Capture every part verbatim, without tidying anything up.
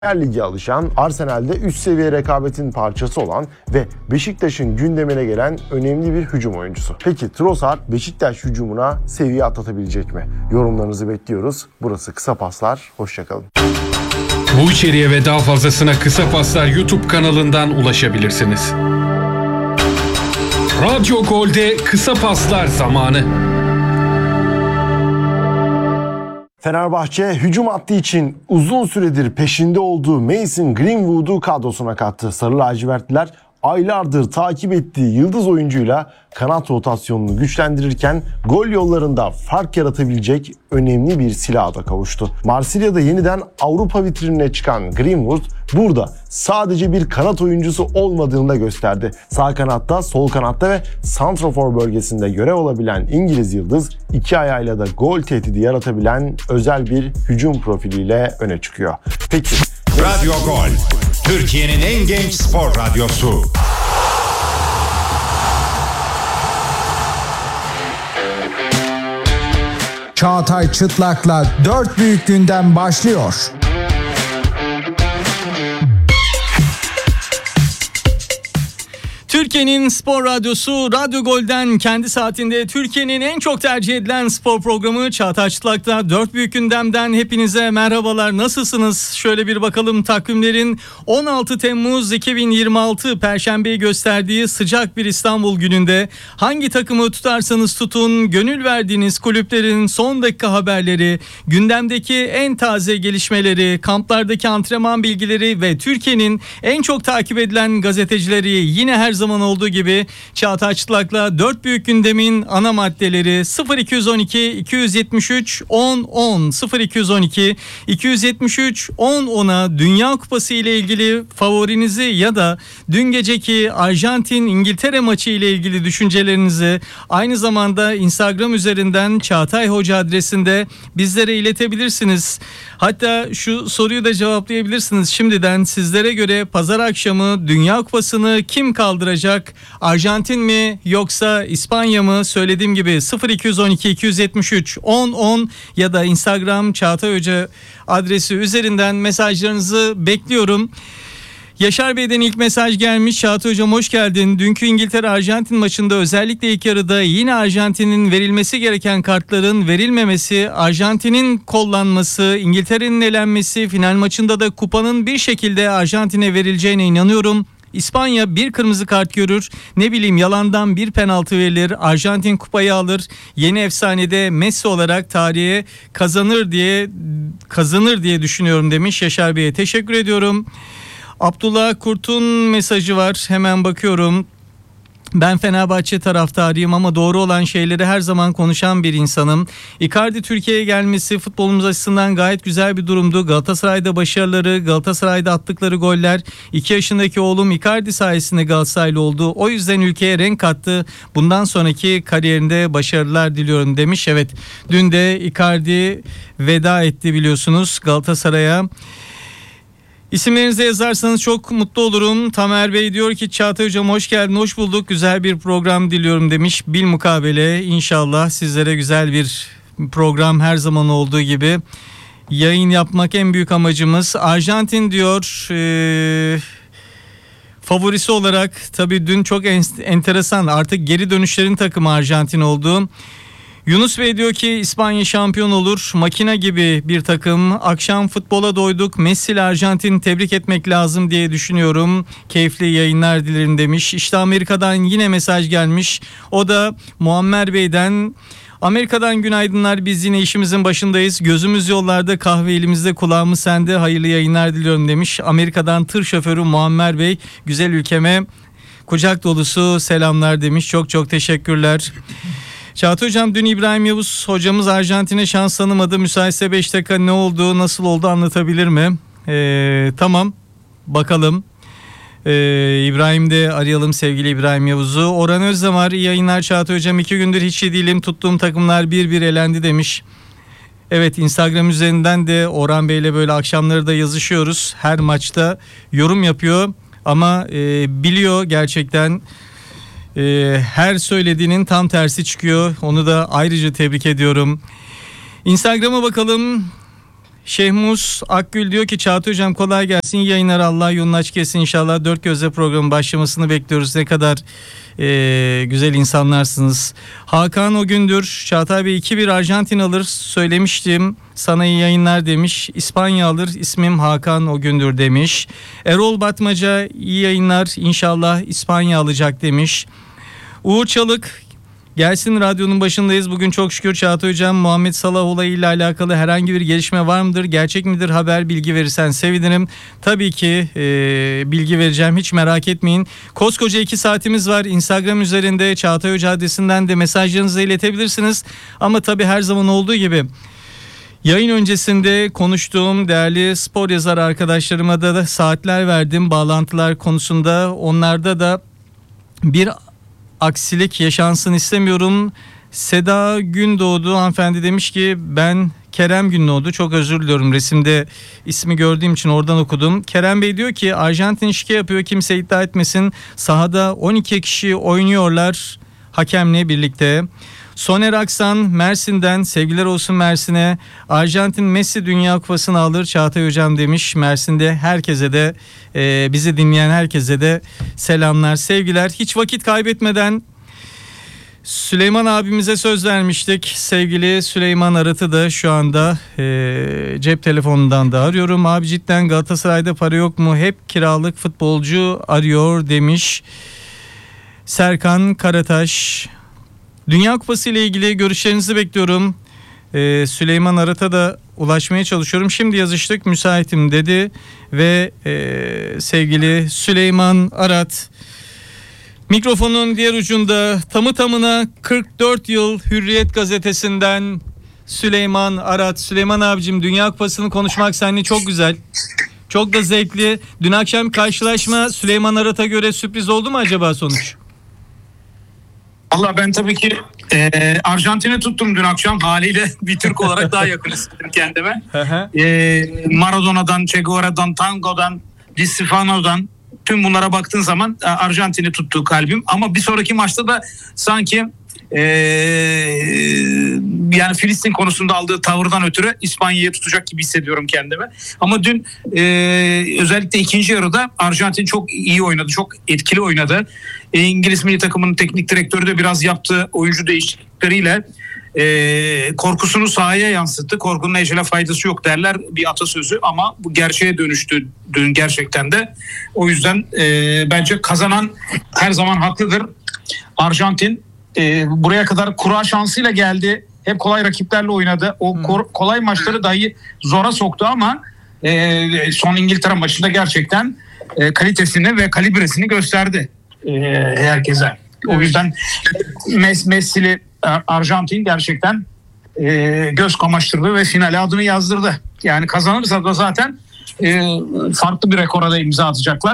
Süper Lig'e alışan, Arsenal'de üst seviye rekabetin parçası olan ve Beşiktaş'ın gündemine gelen önemli bir hücum oyuncusu. Peki Trossard Beşiktaş hücumuna seviye atlatabilecek mi? Yorumlarınızı bekliyoruz. Burası Kısa Paslar. Hoşça kalın. Bu içeriğe ve daha fazlasına Kısa Paslar YouTube kanalından ulaşabilirsiniz. Radyo Gol'de Kısa Paslar zamanı. Fenerbahçe hücum hattı için uzun süredir peşinde olduğu Mason Greenwood'u kadrosuna kattı. Sarı lacivertliler aylardır takip ettiği yıldız oyuncuyla kanat rotasyonunu güçlendirirken gol yollarında fark yaratabilecek önemli bir silaha da kavuştu. Marsilya'da yeniden Avrupa vitrinine çıkan Greenwood burada sadece bir kanat oyuncusu olmadığını da gösterdi. Sağ kanatta, sol kanatta ve santrafor bölgesinde görev alabilen İngiliz yıldız iki ayağıyla da gol tehdidi yaratabilen özel bir hücum profiliyle öne çıkıyor. Peki Radyo Gol, Türkiye'nin en genç spor radyosu. Çağatay Çıtlak'la dört büyük gündem başlıyor. Türkiye'nin spor radyosu Radyo Gol'den kendi saatinde Türkiye'nin en çok tercih edilen spor programı Çağatay Çıtlak'ta dört büyük gündemden hepinize merhabalar. Nasılsınız? Şöyle bir bakalım takvimlerin on altı Temmuz iki bin yirmi altı Perşembe'yi gösterdiği sıcak bir İstanbul gününde hangi takımı tutarsanız tutun, gönül verdiğiniz kulüplerin son dakika haberleri, gündemdeki en taze gelişmeleri, kamplardaki antrenman bilgileri ve Türkiye'nin en çok takip edilen gazetecileri yine her zaman olduğu gibi Çağatay Çıtlak'la dört büyük gündemin ana maddeleri sıfır iki on iki iki yetmiş üç on on sıfır iki on iki iki yetmiş üç on ona Dünya Kupası ile ilgili favorinizi ya da dün geceki Arjantin İngiltere maçı ile ilgili düşüncelerinizi aynı zamanda Instagram üzerinden Çağatay Hoca adresinde bizlere iletebilirsiniz. Hatta şu soruyu da cevaplayabilirsiniz şimdiden. Sizlere göre pazar akşamı Dünya Kupası'nı kim kaldıracak? Arjantin mi yoksa İspanya mı? Söylediğim gibi sıfır iki on iki iki yetmiş üç on on ya da Instagram Çağatay Hoca adresi üzerinden mesajlarınızı bekliyorum. Yaşar Bey'den ilk mesaj gelmiş. Çağatay Hocam hoş geldin. Dünkü İngiltere-Arjantin maçında özellikle ilk yarıda yine Arjantin'in verilmesi gereken kartların verilmemesi, Arjantin'in kollanması, İngiltere'nin elenmesi, final maçında da kupanın bir şekilde Arjantin'e verileceğine inanıyorum. İspanya bir kırmızı kart görür, ne bileyim yalandan bir penaltı verilir, Arjantin kupayı alır, yeni efsanede Messi olarak tarihe kazanır diye kazanır diye düşünüyorum demiş. Yaşar Bey'e teşekkür ediyorum. Abdullah Kurt'un mesajı var, hemen bakıyorum. Ben Fenerbahçe taraftarıyım ama doğru olan şeyleri her zaman konuşan bir insanım. Icardi Türkiye'ye gelmesi futbolumuz açısından gayet güzel bir durumdu. Galatasaray'da başarıları, Galatasaray'da attıkları goller, iki yaşındaki oğlum Icardi sayesinde Galatasaraylı oldu. O yüzden ülkeye renk kattı. Bundan sonraki kariyerinde başarılar diliyorum demiş. Evet, dün de Icardi veda etti biliyorsunuz Galatasaray'a. İsimlerinizi yazarsanız çok mutlu olurum. Tamer Bey diyor ki Çağatay Hocam hoş geldin, hoş bulduk. Güzel bir program diliyorum demiş. Bilmukabele inşallah sizlere güzel bir program her zaman olduğu gibi. Yayın yapmak en büyük amacımız. Arjantin diyor ee, favorisi olarak tabii dün çok enteresan artık geri dönüşlerin takımı Arjantin oldu. Yunus Bey diyor ki İspanya şampiyon olur. Makine gibi bir takım. Akşam futbola doyduk. Messi ile Arjantin tebrik etmek lazım diye düşünüyorum. Keyifli yayınlar dilerim demiş. İşte Amerika'dan yine mesaj gelmiş. O da Muammer Bey'den. Amerika'dan günaydınlar, biz yine işimizin başındayız. Gözümüz yollarda, kahve elimizde, kulağımız sende. Hayırlı yayınlar diliyorum demiş. Amerika'dan tır şoförü Muammer Bey. Güzel ülkeme kucak dolusu selamlar demiş. Çok çok teşekkürler. Çağatay Hocam dün İbrahim Yavuz hocamız Arjantin'e şans tanımadı. Müsaitse beş dakika ne oldu, nasıl oldu anlatabilir mi? Ee, tamam bakalım. Ee, İbrahim de arayalım, sevgili İbrahim Yavuz'u. Orhan Özdemir iyi yayınlar Çağatay Hocam. İki gündür hiç iyi değilim. Tuttuğum takımlar bir bir elendi demiş. Evet, Instagram üzerinden de Orhan Bey'le böyle akşamları da yazışıyoruz. Her maçta yorum yapıyor ama e, biliyor gerçekten. Ee, her söylediğinin tam tersi çıkıyor. Onu da ayrıca tebrik ediyorum. Instagram'a bakalım. Şehmus Akgül diyor ki Çağatay Hocam kolay gelsin, iyi yayınlar, Allah yolunu açık etsin inşallah. Dört Gözle programın başlamasını bekliyoruz. Ne kadar e, güzel insanlarsınız. Hakan o gündür Çağatay Bey iki bir Arjantin alır söylemiştim. Sana iyi yayınlar demiş. İspanya alır, ismim Hakan o gündür demiş. Erol Batmaca iyi yayınlar, inşallah İspanya alacak demiş. Uğur Çalık gelsin radyonun başındayız. Bugün çok şükür Çağatay Hocam, Muhammed Salah olayıyla alakalı herhangi bir gelişme var mıdır? Gerçek midir? Haber bilgi verirsen sevinirim. Tabii ki e, bilgi vereceğim, hiç merak etmeyin. Koskoca iki saatimiz var. Instagram üzerinde Çağatay Hoca adresinden de mesajlarınızı iletebilirsiniz. Ama tabii her zaman olduğu gibi yayın öncesinde konuştuğum değerli spor yazar arkadaşlarıma da, da saatler verdim bağlantılar konusunda. Onlarda da bir aksilik yaşansın istemiyorum. Seda Gündoğdu hanımefendi demiş ki ben Kerem Gündoğdu, çok özür diliyorum, resimde ismi gördüğüm için oradan okudum. Kerem Bey diyor ki Arjantin şike yapıyor, kimse iddia etmesin. Sahada on iki kişi oynuyorlar hakemle birlikte. Soner Aksan Mersin'den, sevgiler olsun Mersin'e. Arjantin Messi Dünya Kupası'nı alır Çağatay Hocam demiş. Mersin'de herkese de e, bizi dinleyen herkese de selamlar, sevgiler. Hiç vakit kaybetmeden Süleyman abimize söz vermiştik. Sevgili Süleyman Arat'ı da şu anda e, cep telefonundan da arıyorum. Abi cidden Galatasaray'da para yok mu? Hep kiralık futbolcu arıyor demiş. Serkan Karataş. Dünya Kupası ile ilgili görüşlerinizi bekliyorum. Ee, Süleyman Arat'a da ulaşmaya çalışıyorum. Şimdi yazıştık, müsaitim dedi ve e, sevgili Süleyman Arat mikrofonun diğer ucunda, tamı tamına kırk dört yıl Hürriyet gazetesinden Süleyman Arat. Süleyman abicim, Dünya Kupası'nı konuşmak seninle çok güzel. Çok da zevkli. Dün akşam karşılaşma Süleyman Arat'a göre sürpriz oldu mu acaba sonuç? Valla ben tabii ki e, Arjantin'i tuttum dün akşam, haliyle bir Türk olarak daha yakın istedim kendime. e, Maradona'dan, Che Guevara'dan, Tango'dan, Di Stefano'dan tüm bunlara baktığın zaman e, Arjantin'i tuttu kalbim. Ama bir sonraki maçta da sanki e, yani Filistin konusunda aldığı tavırdan ötürü İspanya'yı tutacak gibi hissediyorum kendimi. Ama dün e, özellikle ikinci yarıda Arjantin çok iyi oynadı, çok etkili oynadı. E, İngiliz milli takımının teknik direktörü de biraz yaptığı oyuncu değişiklikleriyle e, korkusunu sahaya yansıttı. Korkunun ecele faydası yok derler, bir atasözü, ama bu gerçeğe dönüştü dün gerçekten de. O yüzden e, bence kazanan her zaman haklıdır. Arjantin e, buraya kadar kura şansıyla geldi. Hep kolay rakiplerle oynadı. O kor- kolay maçları dahi zora soktu ama e, son İngiltere maçında gerçekten e, kalitesini ve kalibresini gösterdi e, herkese. O yüzden Mes- Messi'li Arjantin gerçekten e, göz kamaştırdı ve finale adını yazdırdı. Yani kazanırsa da zaten e, farklı bir rekora da imza atacaklar.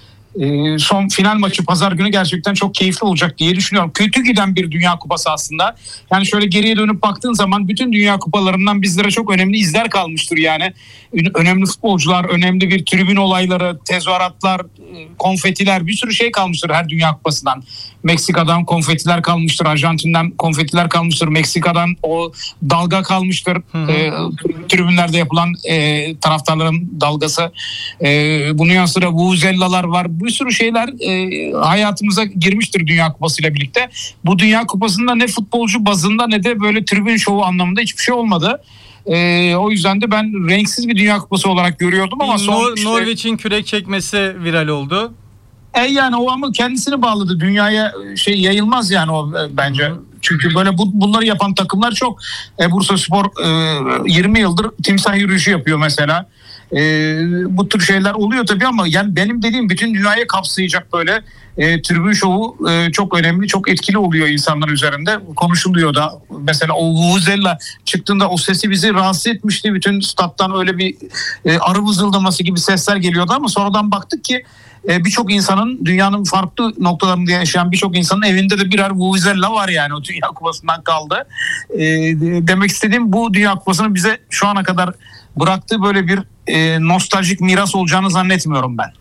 E, son final maçı pazar günü gerçekten çok keyifli olacak diye düşünüyorum. Kötü giden bir Dünya Kupası aslında. Yani şöyle geriye dönüp baktığın zaman bütün Dünya Kupalarından bizlere çok önemli izler kalmıştır yani. Önemli futbolcular, önemli bir tribün olayları, tezahüratlar, konfetiler, bir sürü şey kalmıştır her Dünya Kupası'ndan. Meksika'dan konfetiler kalmıştır, Arjantin'den konfetiler kalmıştır, Meksika'dan o dalga kalmıştır. E, tribünlerde yapılan e, taraftarların dalgası. E, bunun yanı sıra vuvuzellalar var. Bir sürü şeyler e, hayatımıza girmiştir Dünya Kupası ile birlikte. Bu Dünya Kupası'nda ne futbolcu bazında ne de böyle tribün şovu anlamında hiçbir şey olmadı. Ee, o yüzden de ben renksiz bir Dünya Kupası olarak görüyordum ama son Nor- işte, Norveç'in kürek çekmesi viral oldu. E yani o ama kendisini bağladı. Dünyaya şey yayılmaz yani o e, bence. Hı. Çünkü böyle bu, bunları yapan takımlar çok. E, Bursaspor e, yirmi yıldır timsah yürüyüşü yapıyor mesela. E, bu tür şeyler oluyor tabii ama yani benim dediğim bütün dünyayı kapsayacak böyle e, tribün şovu e, çok önemli, çok etkili oluyor insanlar üzerinde. Konuşuluyor da mesela o Vuvuzela çıktığında o sesi bizi rahatsız etmişti. Bütün stat'tan öyle bir e, arı vızıldaması gibi sesler geliyordu ama sonradan baktık ki e, birçok insanın, dünyanın farklı noktalarında yaşayan birçok insanın evinde de birer Vuvuzela var yani, o Dünya Kupası'ndan kaldı. E, demek istediğim bu Dünya Kupası'nın bize şu ana kadar bıraktığı böyle bir e, nostaljik miras olacağını zannetmiyorum ben.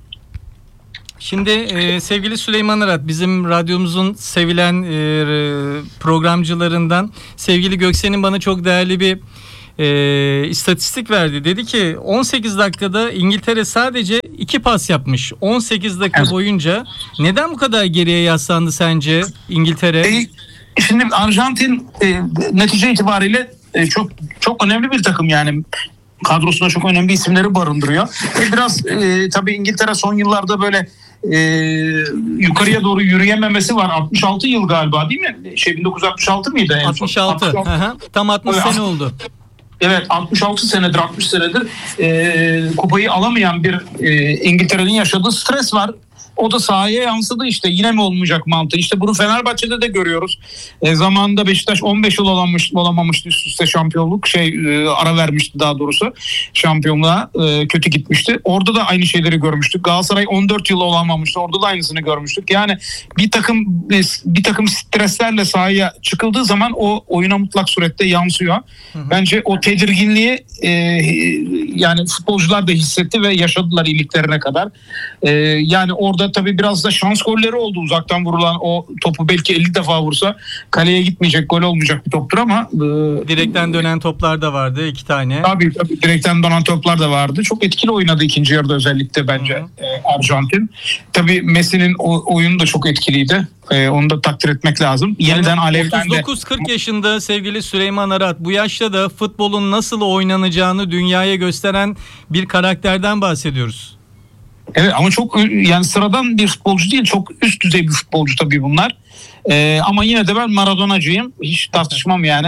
Şimdi e, sevgili Süleyman Arat, bizim radyomuzun sevilen e, programcılarından, sevgili Göksen'in bana çok değerli bir e, istatistik verdi. Dedi ki on sekiz dakikada İngiltere sadece iki pas yapmış. on sekiz dakika Evet. boyunca. Neden bu kadar geriye yaslandı sence İngiltere? E, şimdi Arjantin e, netice itibariyle e, çok çok önemli bir takım yani. Kadrosunda çok önemli isimleri barındırıyor. E, biraz e, tabii İngiltere son yıllarda böyle e, yukarıya doğru yürüyememesi var. altmış altı yıl galiba değil mi? Şey bin dokuz yüz altmış altı mıydı en son? altmış altı. Hı hı. Tam altmış Evet. sene oldu. Evet, altmış altı senedir altmış senedir e, kupayı alamayan bir e, İngiltere'nin yaşadığı stres var. O da sahaya yansıdı işte. Yine mi olmayacak mantığı? İşte bunu Fenerbahçe'de de görüyoruz. E, zamanında Beşiktaş on beş yıl olamamış, olamamıştı üst üste şampiyonluk. Şey e, ara vermişti daha doğrusu şampiyonluğa. E, kötü gitmişti. Orada da aynı şeyleri görmüştük. Galatasaray on dört yıl olamamıştı. Orada da aynısını görmüştük. Yani bir takım bir takım streslerle sahaya çıkıldığı zaman o oyuna mutlak surette yansıyor. Hı hı. Bence o tedirginliği e, yani futbolcular da hissetti ve yaşadılar iliklerine kadar. E, yani orada tabii biraz da şans golleri oldu. Uzaktan vurulan o topu belki elli defa vursa kaleye gitmeyecek, gol olmayacak bir toptur ama e, direkten dönen toplar da vardı iki tane. Tabii tabii direkten dönen toplar da vardı. Çok etkili oynadı ikinci yarıda özellikle bence e, Arjantin. Tabii Messi'nin o, oyunu da çok etkiliydi. E, onu da takdir etmek lazım. Yeniden Yani alevlendi. otuz dokuz kırk yaşında sevgili Süleyman Arat, bu yaşta da futbolun nasıl oynanacağını dünyaya gösteren bir karakterden bahsediyoruz. Evet ama çok yani sıradan bir futbolcu değil, çok üst düzey bir futbolcu tabii bunlar. Ee, ama yine de ben Maradona'cıyım. Hiç tartışmam yani.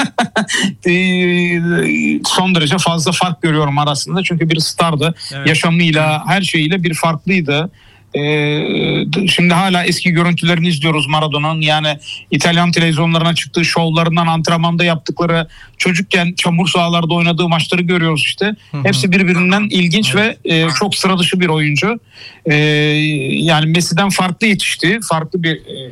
ee, son derece fazla fark görüyorum arasında. Çünkü bir stardı. Evet. Yaşamıyla, her şeyiyle bir farklıydı. Ee, şimdi hala eski görüntülerini izliyoruz Maradona'nın. Yani İtalyan televizyonlarına çıktığı şovlarından, antrenmanda yaptıkları, çocukken çamur sahalarda oynadığı maçları görüyoruz işte. Hı hı. Hepsi birbirinden ilginç evet. ve e, çok sıra dışı bir oyuncu. E, yani Messi'den farklı yetişti. Farklı bir e,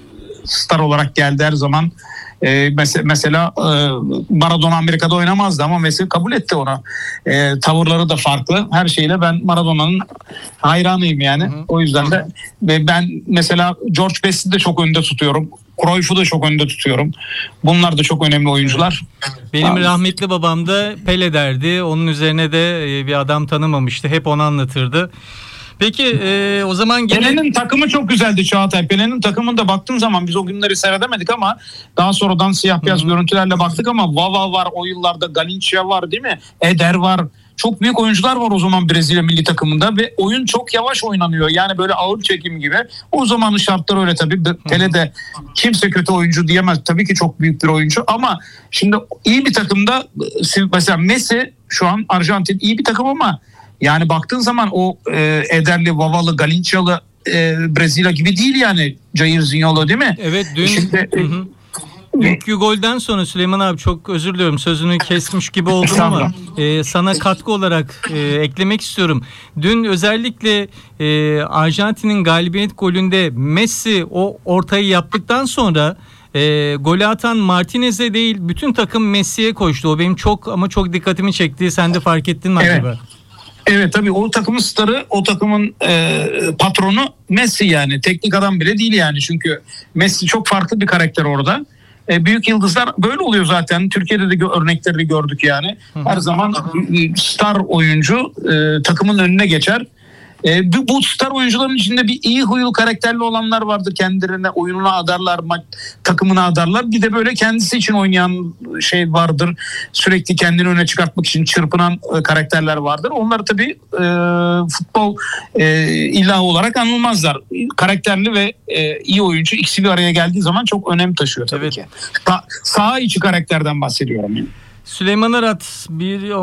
star olarak geldi her zaman. Ee, mesela mesela e, Maradona Amerika'da oynamazdı ama Messi kabul etti onu. E, tavırları da farklı. Her şeyle ben Maradona'nın hayranıyım yani. Hı hı. O yüzden de ve ben mesela George Best'i de çok önde tutuyorum. Cruyff'u da çok önde tutuyorum. Bunlar da çok önemli oyuncular. Benim Tamam. rahmetli babam da Pele derdi. Onun üzerine de bir adam tanımamıştı. Hep onu anlatırdı. Peki e, o zaman gene... Pele'nin takımı çok güzeldi Çağatay. Pele'nin takımında baktığın zaman biz o günleri seyredemedik ama daha sonradan siyah beyaz Hı-hı. görüntülerle baktık ama Vava var o yıllarda, Galincha var değil mi? Eder var. Çok büyük oyuncular var o zaman Brezilya milli takımında ve oyun çok yavaş oynanıyor. Yani böyle ağır çekim gibi. O zamanın şartları öyle tabii. Pele de kimse kötü oyuncu diyemez. Tabii ki çok büyük bir oyuncu ama şimdi iyi bir takımda mesela Messi şu an Arjantin iyi bir takım ama yani baktığın zaman o e, Ederli, Vavalı, Galinçalı e, Brezilya gibi değil yani. Jair Zinho'lu değil mi? Evet dün... Şimdi, hı hı. Dünkü golden sonra Süleyman abi çok özür diliyorum sözünü kesmiş gibi oldum ama e, sana katkı olarak e, eklemek istiyorum. Dün özellikle e, Arjantin'in galibiyet golünde Messi o ortayı yaptıktan sonra e, golü atan Martinez'e değil bütün takım Messi'ye koştu. O benim çok ama çok dikkatimi çekti. Sen de fark ettin mi evet. acaba? Evet tabii o takımın starı, o takımın e, patronu Messi yani. Teknik adam bile değil yani. Çünkü Messi çok farklı bir karakter orada. E, büyük yıldızlar böyle oluyor zaten. Türkiye'de de örneklerini gördük yani. Her zaman star oyuncu e, takımın önüne geçer. E, bu, bu star oyuncuların içinde bir iyi huylu karakterli olanlar vardır. Kendilerine oyununa adarlar, takımına adarlar. Bir de böyle kendisi için oynayan şey vardır. Sürekli kendini öne çıkartmak için çırpınan e, karakterler vardır. Onlar tabii e, futbol e, ilahı olarak anılmazlar. Karakterli ve e, iyi oyuncu ikisi bir araya geldiği zaman çok önem taşıyor tabii evet. ki. Sa- saha içi karakterden bahsediyorum yani. Süleyman Arat bir